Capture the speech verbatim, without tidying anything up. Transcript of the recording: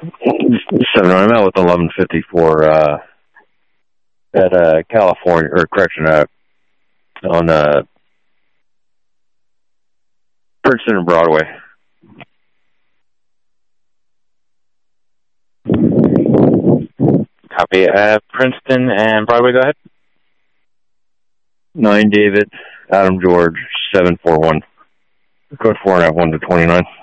Seven. I'm out with eleven fifty-four uh, at uh, California, or correction, uh, on uh, Princeton and Broadway. Copy. Uh, Princeton and Broadway, go ahead. Nine David, Adam George, seven four one. Code four and a half one to twenty nine.